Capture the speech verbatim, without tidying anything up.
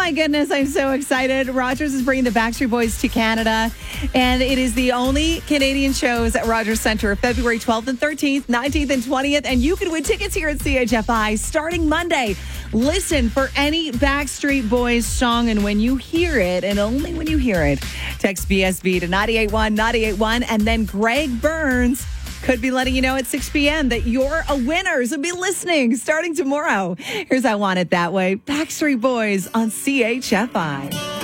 my goodness, I'm so excited. Rogers is bringing the Backstreet Boys to Canada, and it is the only Canadian shows at Rogers Centre, February twelfth and thirteenth, nineteenth and twentieth, and you can win tickets here at C H F I starting Monday. Listen for any Backstreet Boys song, and when you hear it, and only when you hear it, text B S B to nine eight one nine eight one, and then Greg Burns could be letting you know at six p.m. that you're a winner. So be listening starting tomorrow. Here's I Want It That Way. Backstreet Boys on C H F I.